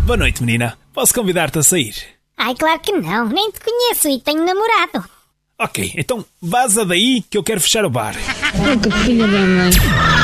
Boa noite, menina. Posso convidar-te a sair? Ai, claro que não. Nem te conheço e tenho namorado. Ok, então vaza daí que eu quero fechar o bar. Que filha da mãe.